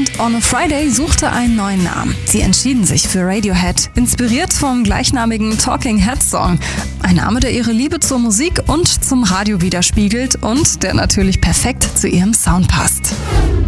Band On a Friday suchte einen neuen Namen. Sie entschieden sich für Radiohead, inspiriert vom gleichnamigen Talking Heads Song. Ein Name, der ihre Liebe zur Musik und zum Radio widerspiegelt und der natürlich perfekt zu ihrem Sound passt.